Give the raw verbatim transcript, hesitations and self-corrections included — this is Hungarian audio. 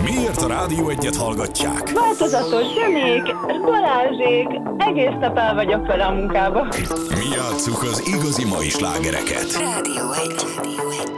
Miért a Rádió Egyet hallgatják? Változatos Janék, Balázsék, egész nap el vagyok vele a munkába. Mi játsszuk az igazi mai slágereket. Rádió egy.